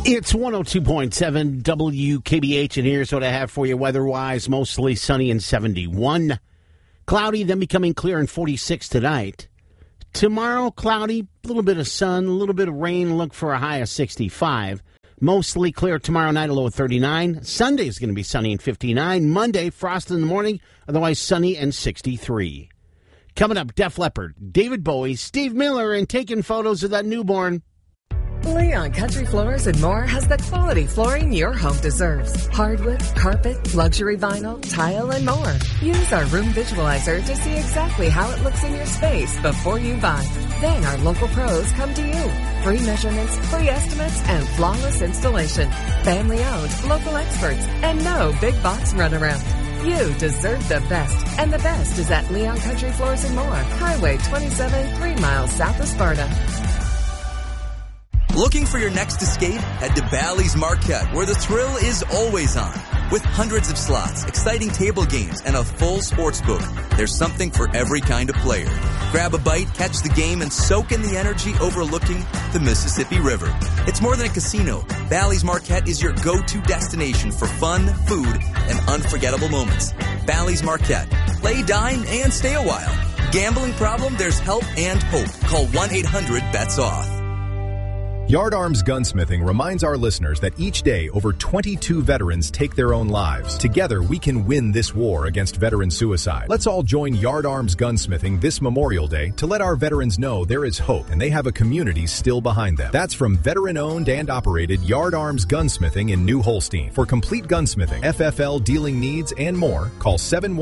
It's 102.7 WKBH, and here's what I have for you weather-wise. Mostly sunny and 71. Cloudy, then becoming clear and 46 tonight. Tomorrow, cloudy, a little bit of sun, a little bit of rain. Look for a high of 65. Mostly clear tomorrow night, a low of 39. Sunday is going to be sunny and 59. Monday, frost in the morning, otherwise sunny and 63. Coming up, Def Leppard, David Bowie, Steve Miller, and taking photos of that newborn. Leon Country Floors and More has the quality flooring your home deserves. Hardwood, carpet, luxury vinyl, tile, and more. Use our room visualizer to see exactly how it looks in your space before you buy. Then our local pros come to you. Free measurements, free estimates, and flawless installation. Family owned, local experts, and no big box runaround. You deserve the best, and the best is at Leon Country Floors and More, Highway 27, 3 miles south of Sparta. Looking for your next escape? Head to Bally's Marquette, where the thrill is always on. With hundreds of slots, exciting table games, and a full sports book, there's something for every kind of player. Grab a bite, catch the game, and soak in the energy overlooking the Mississippi River. It's more than a casino. Bally's Marquette is your go-to destination for fun, food, and unforgettable moments. Bally's Marquette. Play, dine, and stay a while. Gambling problem? There's help and hope. Call 1-800-BETS-OFF. Yard Arms Gunsmithing reminds our listeners that each day over 22 veterans take their own lives. Together, we can win this war against veteran suicide. Let's all join Yard Arms Gunsmithing this Memorial Day to let our veterans know there is hope and they have a community still behind them. That's from veteran-owned and operated Yard Arms Gunsmithing in New Holstein. For complete gunsmithing, FFL dealing needs, and more, call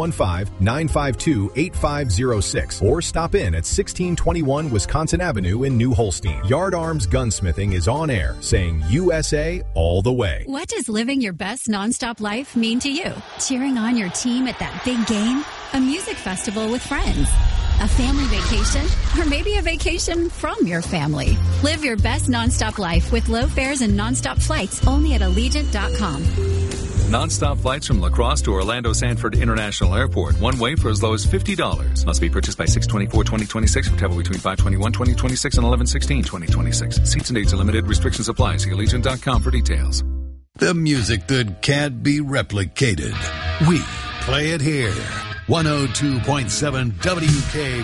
715-952-8506 or stop in at 1621 Wisconsin Avenue in New Holstein. Yard Arms Gunsmithing is on air, saying USA all the way. What does living your best nonstop life mean to you? Cheering on your team at that big game? A music festival with friends? A family vacation? Or maybe a vacation from your family? Live your best nonstop life with low fares and nonstop flights only at Allegiant.com. Non-stop flights from La Crosse to Orlando Sanford International Airport. One way for as low as $50. Must be purchased by 6/24/2026 for travel between 5/21/2026 and 11/16/2026. Seats and dates are limited. Restrictions apply. See Allegiant.com for details. The music that can't be replicated. We play it here. 102.7 WKBH.